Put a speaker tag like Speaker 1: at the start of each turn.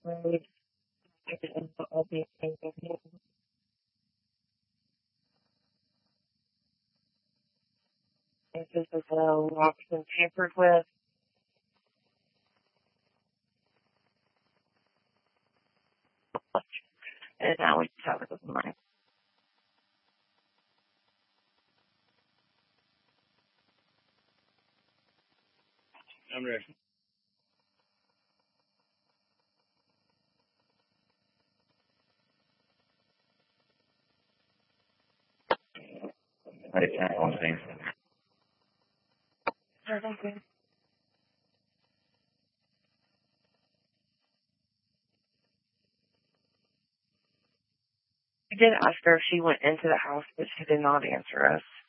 Speaker 1: road. I didn't put all the things in here. And this is locked and tampered with. And now we just have it with mine.
Speaker 2: I'm ready.
Speaker 3: One thing.
Speaker 1: Okay. I did ask her if she went into the house, but she did not answer us.